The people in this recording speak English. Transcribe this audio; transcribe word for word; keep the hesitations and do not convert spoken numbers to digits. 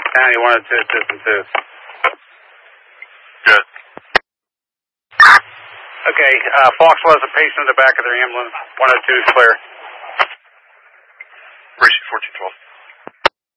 County, one oh two, system two. Good. Okay, uh, Foxwell has a patient in the back of their ambulance. one oh two is clear. Appreciate fourteen twelve.